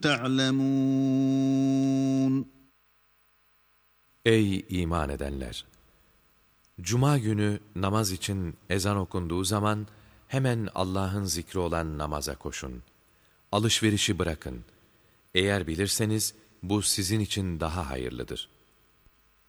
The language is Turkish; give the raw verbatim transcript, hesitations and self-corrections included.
تَعْلَمُونَ Ey iman edenler! Cuma günü namaz için ezan okunduğu zaman hemen Allah'ın zikri olan namaza koşun. Alışverişi bırakın. Eğer bilirseniz bu sizin için daha hayırlıdır.